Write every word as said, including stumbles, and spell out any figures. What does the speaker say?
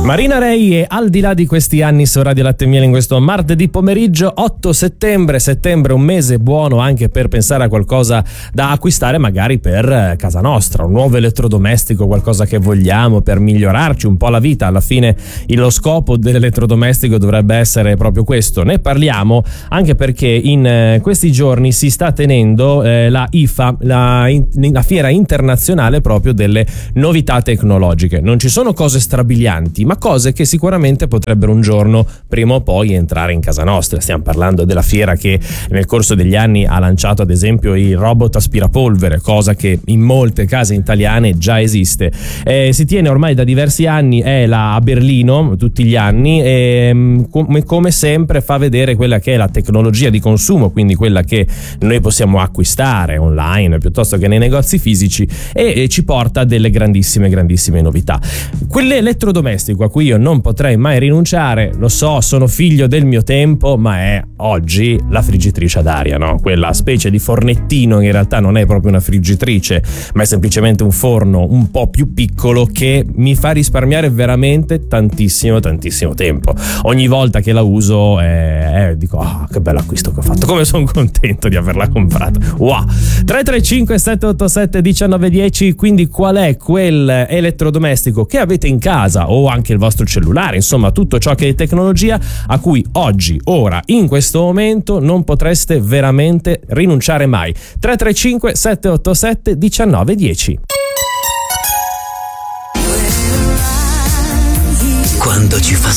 Marina Rei e Al di là di questi anni su Radio Latte e Miele in questo martedì pomeriggio otto settembre. Settembre, un mese buono anche per pensare a qualcosa da acquistare magari per casa nostra, un nuovo elettrodomestico, qualcosa che vogliamo per migliorarci un po' la vita. Alla fine lo scopo dell'elettrodomestico dovrebbe essere proprio questo. Ne parliamo anche perché in questi giorni si sta tenendo eh, la I F A, la, la fiera internazionale proprio delle novità tecnologiche. Non ci sono cose strabilianti, ma cose che sicuramente potrebbero un giorno prima o poi entrare in casa nostra. Stiamo parlando della fiera che nel corso degli anni ha lanciato ad esempio il robot aspirapolvere, cosa che in molte case italiane già esiste. Eh, si tiene ormai da diversi anni, è la a Berlino tutti gli anni e come, come sempre fa vedere quella che è la tecnologia di consumo, quindi quella che noi possiamo acquistare online piuttosto che nei negozi fisici, e, e ci porta a delle grandissime grandissime novità. Quell'elettrodomestico a cui io non potrei mai rinunciare, lo so, sono figlio del mio tempo, ma è oggi la friggitrice ad aria, no? Quella specie di fornettino, in realtà non è proprio una friggitrice, ma è semplicemente un forno un po' più piccolo che mi fa risparmiare veramente tantissimo tantissimo tempo. Ogni volta che la uso eh, eh, dico ah, oh, che bello acquisto che ho fatto, come sono contento di averla comprata. Wow. tre tre cinque sette otto sette uno nove uno zero. Quindi qual è quel elettrodomestico che avete in casa o anche il vostro cellulare, insomma tutto ciò che è tecnologia a cui oggi, ora, in questo momento non potreste veramente rinunciare mai. tre tre cinque sette otto sette uno nove uno zero. Quando ci fa